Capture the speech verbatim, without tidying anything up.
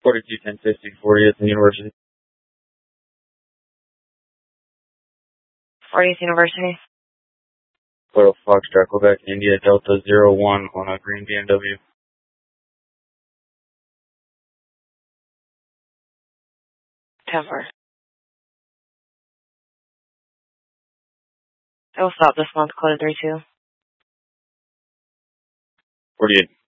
forty-two ten fifty, fortieth and University. fortieth University. Hotel Foxtrot, Quebec, India, Delta zero one on a green B M W. ten four. It will stop this month, code three two. forty-eight.